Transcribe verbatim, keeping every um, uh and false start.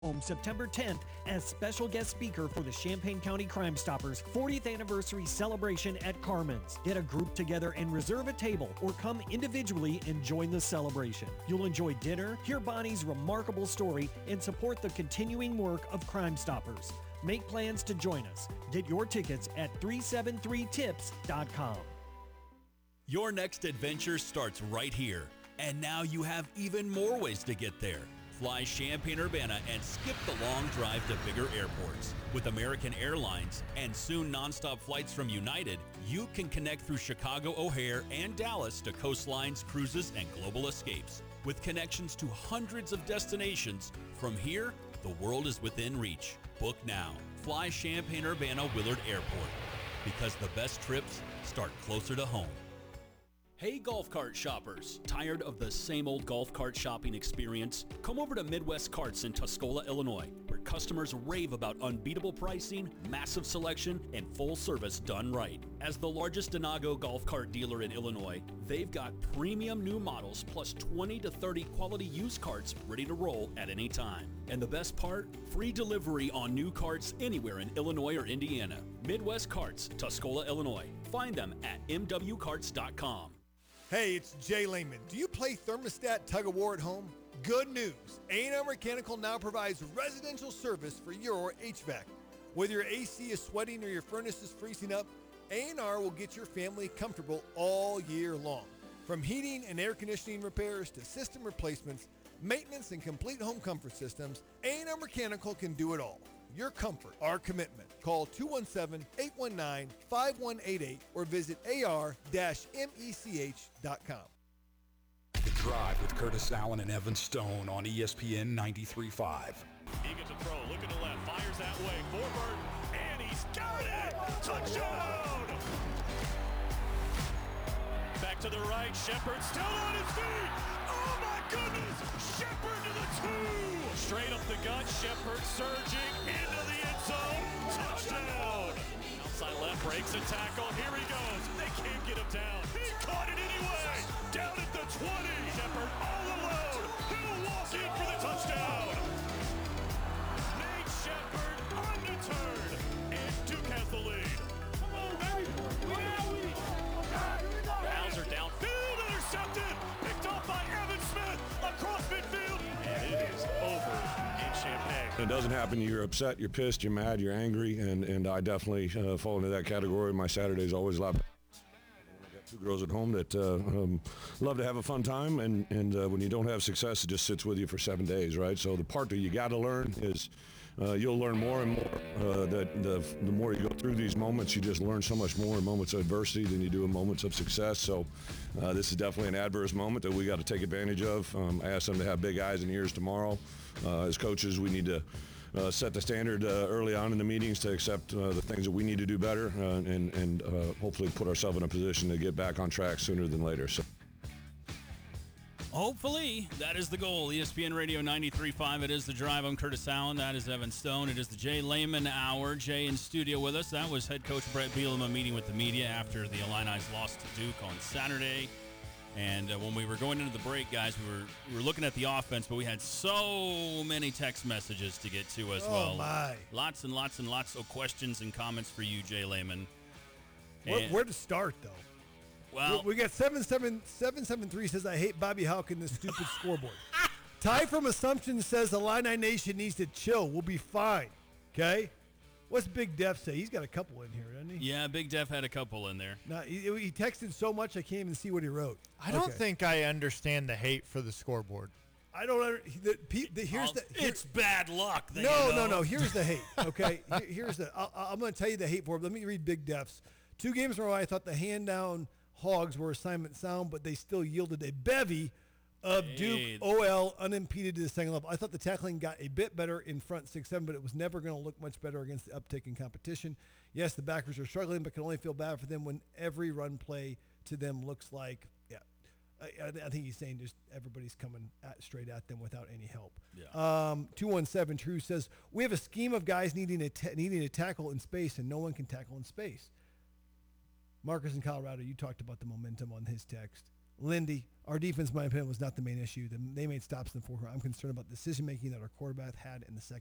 Home September tenth as special guest speaker for the Champaign County Crime Stoppers fortieth anniversary celebration at Carmen's. Get a group together and reserve a table or come individually and join the celebration. You'll enjoy dinner, hear Bonnie's remarkable story, and support the continuing work of Crime Stoppers. Make plans to join us. Get your tickets at three seven three tips dot com. Your next adventure starts right here. And now you have even more ways to get there. Fly Champaign-Urbana and skip the long drive to bigger airports. With American Airlines and soon nonstop flights from United, you can connect through Chicago O'Hare and Dallas to coastlines, cruises, and global escapes. With connections to hundreds of destinations, from here, the world is within reach. Book now. Fly Champaign-Urbana Willard Airport. Because the best trips start closer to home. Hey golf cart shoppers, tired of the same old golf cart shopping experience? Come over to Midwest Carts in Tuscola, Illinois, where customers rave about unbeatable pricing, massive selection, and full service done right. As the largest Denago golf cart dealer in Illinois, they've got premium new models plus twenty to thirty quality used carts ready to roll at any time. And the best part? Free delivery on new carts anywhere in Illinois or Indiana. Midwest Carts, Tuscola, Illinois. Find them at m w carts dot com. Hey, it's Jay Lehman. Do you play thermostat tug-of-war at home? Good news. A and R Mechanical now provides residential service for your H V A C. Whether your A C is sweating or your furnace is freezing up, A and R will get your family comfortable all year long. From heating and air conditioning repairs to system replacements, maintenance, and complete home comfort systems, A and R Mechanical can do it all. Your comfort, our commitment. Call two one seven, eight one nine, five one eight eight or visit a r dash mech dot com. The Drive with Curtis Allen and Evan Stone on E S P N ninety-three point five. He gets a throw, look at the left, fires that way for Burton, and he's got it! Touchdown! Back to the right, Shepard still on his feet! Oh my goodness! Shepard to the two! Straight up the gut, Shepard surging into the end zone. Touchdown! Outside left, breaks a tackle. Here he goes. They can't get him down. He caught it anyway. Down at the twenty. Shepard all alone. He'll walk in for the touchdown. Nate Shepard undeterred. And Duke has the lead. Come on, baby. Bowser downfield, intercepted. Picked off by Evan Smith across midfield. And it is over in Champaign. It doesn't happen. You're upset, you're pissed, you're mad, you're angry, and, and I definitely uh, fall into that category. My Saturday's always a lot. I got two girls at home that uh, um, love to have a fun time, and, and uh, when you don't have success, it just sits with you for seven days, right? So the part that you got to learn is uh, you'll learn more and more. Uh, that the, the more you go through these moments, you just learn so much more in moments of adversity than you do in moments of success. So uh, this is definitely an adverse moment that we got to take advantage of. Um, I asked them to have big eyes and ears tomorrow. Uh, as coaches, we need to uh, set the standard uh, early on in the meetings to accept uh, the things that we need to do better uh, and, and uh, hopefully put ourselves in a position to get back on track sooner than later. So. Hopefully, that is the goal. E S P N Radio ninety-three point five. It is The Drive. I'm Curtis Allen. That is Evan Stone. It is the Jay Lehman Hour. Jay in studio with us. That was head coach Brett Bielema meeting with the media after the Illini's lost to Duke on Saturday. And uh, when we were going into the break, guys, we were we were looking at the offense, but we had so many text messages to get to as oh well. My. Lots and lots and lots of questions and comments for you, Jay Lehman. Where, where to start, though? Well, we, we got seven seven seven seven three says, I hate Bobby Houck and this stupid scoreboard. Ty from Assumption says the Illini Nation needs to chill. We'll be fine. Okay? What's Big Def say? He's got a couple in here, doesn't he? Yeah, Big Def had a couple in there. No, he, he texted so much I can't even see what he wrote. I don't okay. think I understand the hate for the scoreboard. I don't under, the, the, here's oh, the here, it's bad luck. No, you know. no, no. Here's the hate. Okay, here, here's the. I'll, I'm going to tell you the hate for it. Let me read Big Def's. Two games in a row, I thought the hand down Hogs were assignment sound, but they still yielded a bevy of Hey. Duke O L unimpeded to the second level. I thought the tackling got a bit better in front six seven, but it was never going to look much better against the uptick in competition. Yes, the backers are struggling, but can only feel bad for them when every run play to them looks like, yeah, I, I think he's saying just everybody's coming at, straight at them without any help. Yeah. Um, two one seven True says, we have a scheme of guys needing a, ta- needing a tackle in space, and no one can tackle in space. Marcus in Colorado, you talked about the momentum on his text. Lindy, our defense, in my opinion, was not the main issue. They made stops in the fourth quarter. I'm concerned about decision making that our quarterback had in the second.